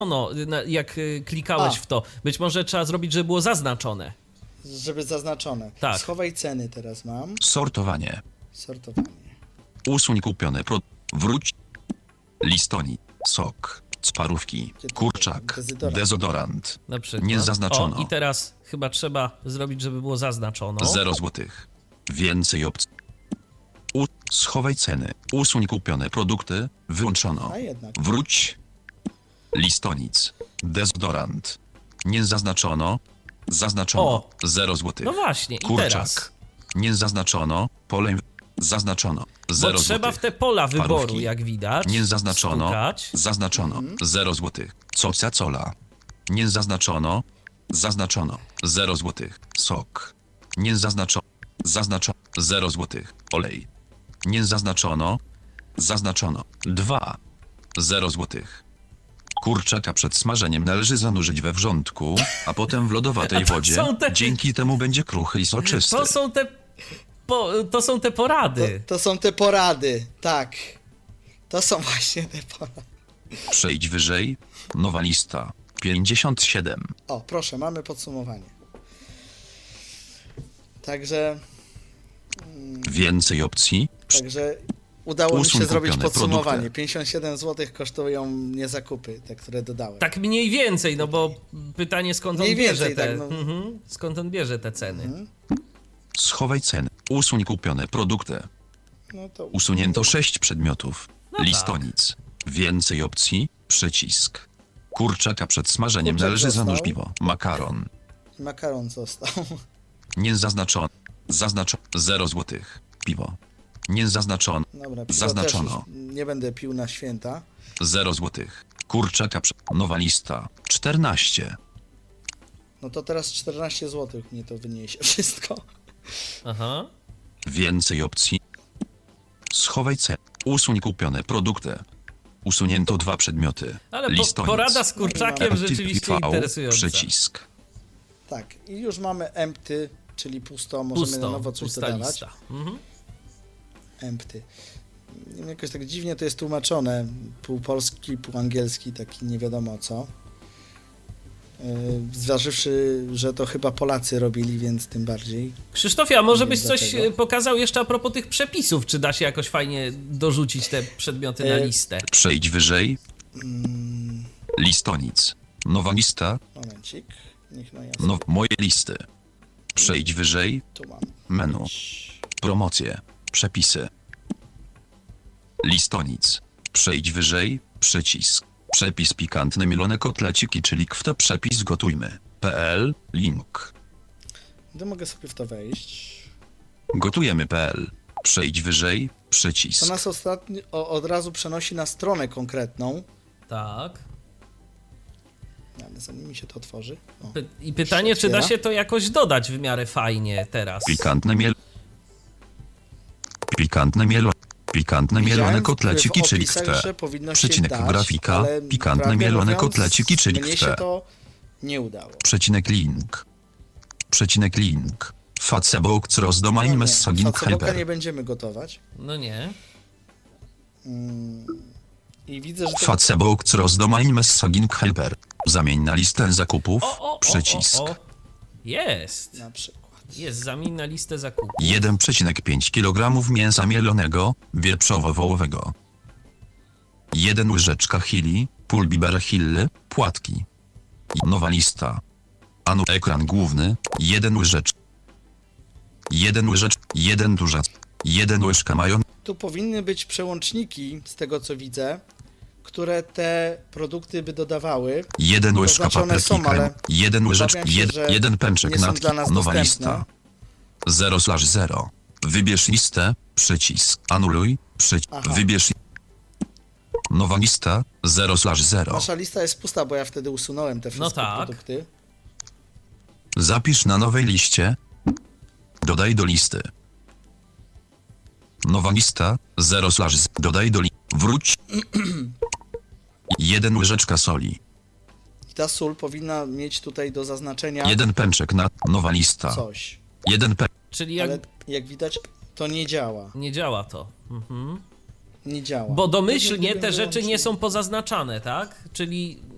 jak klikałeś w to. Być może trzeba zrobić, żeby było zaznaczone. Żeby zaznaczone. Tak. Schowaj ceny teraz mam. Sortowanie. Sortowanie. Usuń kupione wróć. Listoni. Sok. Sparówki. Gdzie to Kurczak. dezodorant? Dezodorant. Na przykład. Nie zaznaczono. O, i teraz chyba trzeba zrobić, żeby było zaznaczono. 0 złotych. Więcej opcji. Schowaj ceny. Usuń kupione produkty. Wyłączono. A jednak. Wróć. Listonic. Dezodorant. Nie zaznaczono. Zaznaczono. O. 0 złotych. No właśnie, i Kurczak. teraz. Nie zaznaczono. Pole. Zaznaczono. 0 Bo trzeba w te pola wyboru, jak widać. Nie zaznaczono. stukać. Zaznaczono. 0 złotych. Coca cola. Nie zaznaczono. Zaznaczono. 0 złotych. Sok. Nie zaznaczono. Zaznaczono. 0 złotych. Olej. Nie zaznaczono. Zaznaczono. 2. 0 złotych. Kurczaka przed smażeniem należy zanurzyć we wrzątku, a potem w lodowatej wodzie. Dzięki temu będzie kruchy i soczysty. To są te porady. To są te porady, tak. To są właśnie te porady. Przejdź wyżej. Nowa lista. 57. O, proszę, mamy podsumowanie. Także Więcej opcji. udało mi się Usuń zrobić kupione podsumowanie. produkty. 57 zł kosztują mnie zakupy, te, które dodałem. Tak mniej więcej, no bo pytanie skąd on Mniej bierze więcej, te... tak, no. Skąd on bierze te ceny? Schowaj ceny. Usuń kupione produkty. No to Usunięto 6 przedmiotów. tak. Listonic. Więcej opcji. Przycisk. Kurczaka przed smażeniem Kurczak należy został. zanurz piwo. Makaron. makaron został. Nie zaznaczono. Zaznaczono. 0 złotych. Piwo. Nie zaznaczono. Dobra, piwo Zaznaczono. też już nie będę pił na święta. 0 złotych. Kurczaka przed... Nowa lista. 14. No to teraz 14 zł mnie to wyniesie wszystko. Aha. Więcej opcji. Schowaj cenę. Usuń kupione produkty. Usunięto 2 przedmioty. Ale Listonic. porada z kurczakiem rzeczywiście RTV, interesująca. Przycisk. Tak, i już mamy empty, czyli pusto, możemy na nowo coś pusta dodawać. lista. Mhm. Empty. Nie wiem, jakoś tak dziwnie to jest tłumaczone, pół polski, pół angielski, taki nie wiadomo co. Zważywszy, że to chyba Polacy robili, więc tym bardziej. Krzysztofie, a może byś coś Dlatego. pokazał jeszcze a propos tych przepisów? Czy da się jakoś fajnie dorzucić te przedmioty na listę? Przejdź wyżej. Listonic. Nowa lista. Momencik, niech no ja No, moje listy. Przejdź wyżej. tu mam. Menu. Promocje. Przepisy. Listonic. Przejdź wyżej. Przycisk. Przepis pikantny mielone kotleciki, czyli kto przepis gotujmy. PL. Link. To mogę sobie w to wejść. Gotujemy.pl. Przejdź wyżej. Przycisk. To nas od razu przenosi na stronę konkretną. Tak. Ale zanim mi się to otworzy. O. I pytanie, czy da otwiera. się to jakoś dodać w miarę fajnie teraz? Pikantne miel... Pikantne mielo... Pikantne mielone Widziałem kotleciki, w czyli opisach, ktwe. że powinno się Przecinek dać, grafika. ale Pikantne prawdę mielone mówiąc, kotleciki, czyli mnie się ktwe. to nie udało. Przecinek link. Przecinek link. Facebook rozdomain messaging Facebooka nie helper. będziemy gotować. No nie. I widzę, że to Facebook rozdomain messaging helper. Zamień na listę zakupów. Przycisk. Jest. na przykład. Jest, zamień na listę zakupów. 1,5 kg mięsa mielonego, wieprzowo-wołowego. 1 łyżeczka chili, pulbiber hilly, płatki. Nowa lista. Ekran główny, 1 łyżeczka. 1 łyżeczka, 1 duża, 1 łyżka majon. Tu powinny być przełączniki, z tego co widzę, które te produkty by dodawały. 1 łyżka Oznaczone papryki są, ale krem, 1 łyżeczka, obawiam się, że 1 pęczek nie są natki, dla nas nowa dostępne. lista. 0/0. Wybierz listę, przycisk, anuluj, Aha. wybierz. Nowa lista, 0/0. Nasza lista jest pusta, bo ja wtedy usunąłem te wszystkie tak. produkty. Zapisz na nowej liście. Dodaj do listy. Nowa lista, 0/0. Dodaj do listy. Wróć. 1 łyżeczka soli. I ta sól powinna mieć tutaj do zaznaczenia 1 pęczek na nowa lista. coś. 1 pęczek. Czyli jak Ale jak widać, to nie działa. nie działa to. Mhm. Nie działa. Bo domyślnie Pewnie te gdybym rzeczy nie wyłączył- są pozaznaczane, tak? Czyli